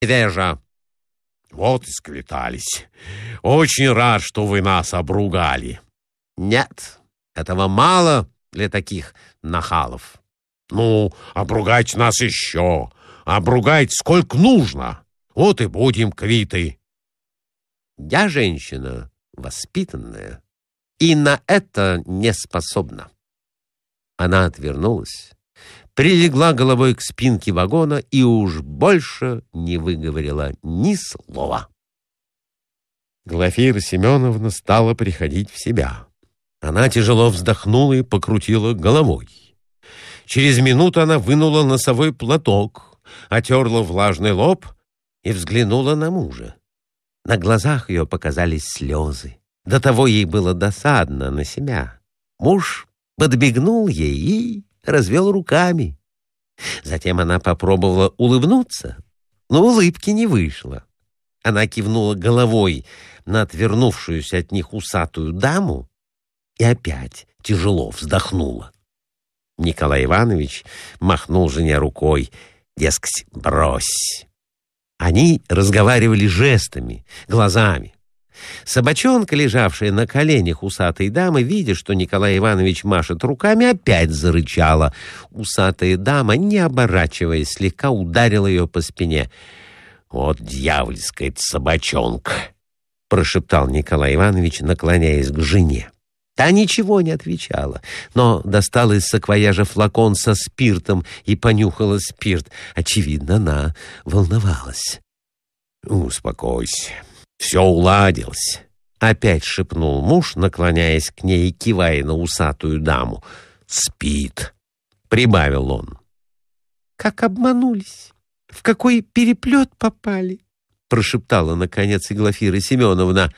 Вежа. Вот и сквитались. Очень рад, что вы нас обругали. Нет, этого мало для таких нахалов. Ну, обругайте нас еще. Обругайте сколько нужно. Вот и будем квиты. Я женщина воспитанная и на это не способна. Она отвернулась, прилегла головой к спинке вагона и уж больше не выговорила ни слова. Глафира Семеновна стала приходить в себя. Она тяжело вздохнула и покрутила головой. Через минуту она вынула носовой платок, отерла влажный лоб и взглянула на мужа. На глазах ее показались слезы. До того ей было досадно на себя. Муж подбегнул ей и развел руками. Затем она попробовала улыбнуться, но улыбки не вышло. Она кивнула головой на отвернувшуюся от них усатую даму и опять тяжело вздохнула. Николай Иванович махнул жене рукой, дескать, брось. Они разговаривали жестами, глазами. Собачонка, лежавшая на коленях усатой дамы, видя, что Николай Иванович машет руками, опять зарычала. Усатая дама, не оборачиваясь, слегка ударила ее по спине. «Вот дьявольская собачонка!» — прошептал Николай Иванович, наклоняясь к жене. Та ничего не отвечала, но достала из саквояжа флакон со спиртом и понюхала спирт. Очевидно, она волновалась. «Успокойся, все уладилось», — опять шепнул муж, наклоняясь к ней и кивая на усатую даму. «Спит», — прибавил он. «Как обманулись! В какой переплет попали!» — прошептала, наконец, и Глафира Семеновна.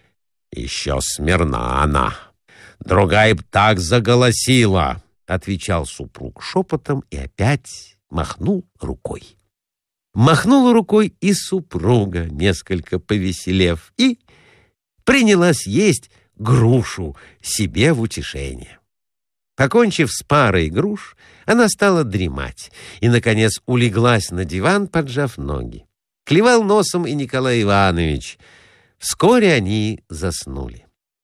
«Еще смирна она. Другая б так заголосила», — отвечал супруг шепотом и опять махнул рукой. Махнула рукой и супруга, несколько повеселев, и принялась есть грушу себе в утешение. Покончив с парой груш, она стала дремать и, наконец, улеглась на диван, поджав ноги. Клевал носом и Николай Иванович. Вскоре они заснули.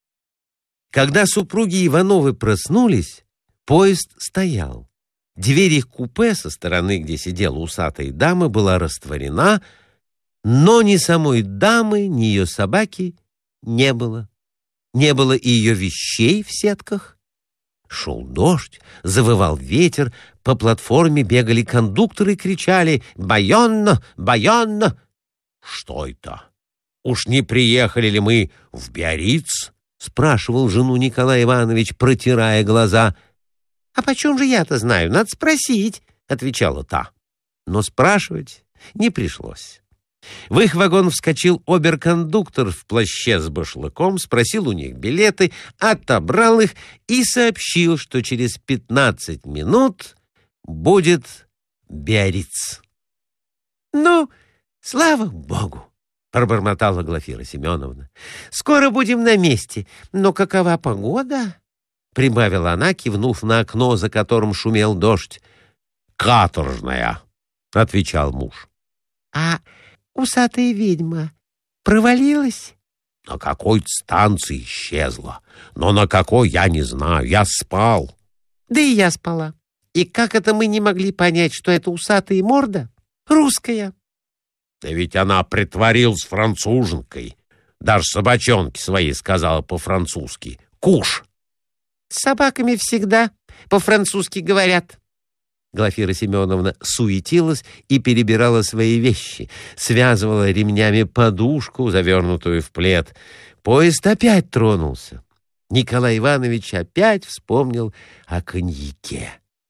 Когда супруги Ивановы проснулись, поезд стоял. Дверь их купе со стороны, где сидела усатая дама, была растворена, но ни самой дамы, ни ее собаки не было. Не было и ее вещей в сетках. Шел дождь, завывал ветер, по платформе бегали кондукторы и кричали «Байонно! Байонно!» «Что это? Уж не приехали ли мы в Биарриц?» — спрашивал жену Николай Иванович, протирая глаза. «А почем же я-то знаю? Надо спросить», — отвечала та. Но спрашивать не пришлось. В их вагон вскочил оберкондуктор в плаще с башлыком, спросил у них билеты, отобрал их и сообщил, что через 15 минут будет Биарриц. «Ну, слава Богу!» — пробормотала Глафира Семеновна. «Скоро будем на месте. Но какова погода?» — прибавила она, кивнув на окно, за которым шумел дождь. «Каторжная!» — отвечал муж. «А усатая ведьма провалилась?» «На какой станции исчезла, но на какой я не знаю. Я спал». «Да и я спала. И как это мы не могли понять, что это усатая морда русская?» Да ведь она притворилась француженкой. Даже собачонке своей сказала по-французски «Куш». «С собаками всегда по-французски говорят». Глафира Семеновна суетилась и перебирала свои вещи, связывала ремнями подушку, завернутую в плед. Поезд опять тронулся. Николай Иванович опять вспомнил о коньяке.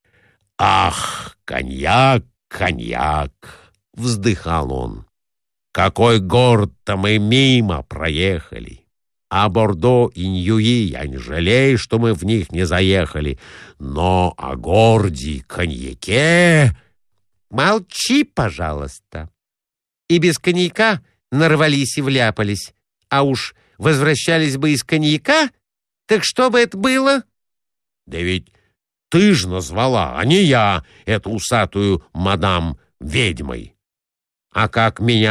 «Ах, коньяк, коньяк!» — вздыхал он. «Какой город-то мы мимо проехали! А Бордо и Ньюи я не жалею, что мы в них не заехали. Но о городе, коньяке...» «Молчи, пожалуйста. И без коньяка нарвались и вляпались. А уж возвращались бы из коньяка, так что бы это было?» «Да ведь ты ж назвала, а не я, эту усатую мадам ведьмой». А как меня